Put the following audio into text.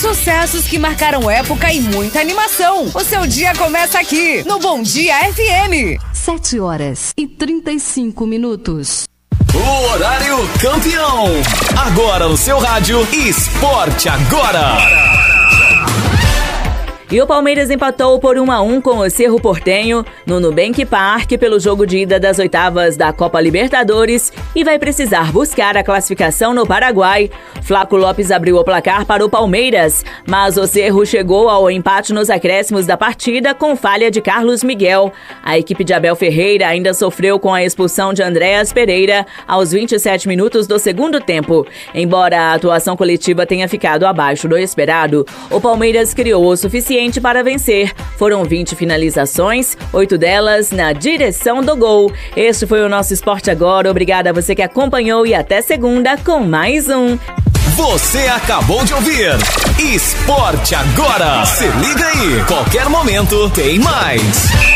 Sucessos que marcaram época e muita animação. O seu dia começa aqui, no Bom Dia FM. 7h35. O horário campeão. Agora no seu rádio, Esporte Agora. E o Palmeiras empatou por 1-1 com o Cerro Porteño no Nubank Park pelo jogo de ida das oitavas da Copa Libertadores e vai precisar buscar a classificação no Paraguai. Flaco Lopes abriu o placar para o Palmeiras, mas o Cerro chegou ao empate nos acréscimos da partida com falha de Carlos Miguel. A equipe de Abel Ferreira ainda sofreu com a expulsão de Andréas Pereira aos 27 minutos do segundo tempo. Embora a atuação coletiva tenha ficado abaixo do esperado, o Palmeiras criou o suficiente para vencer. Foram 20 finalizações, 8 delas na direção do gol. Este foi o nosso Esporte Agora. Obrigada a você que acompanhou e até segunda com mais um. Você acabou de ouvir Esporte Agora. Se liga aí, qualquer momento tem mais.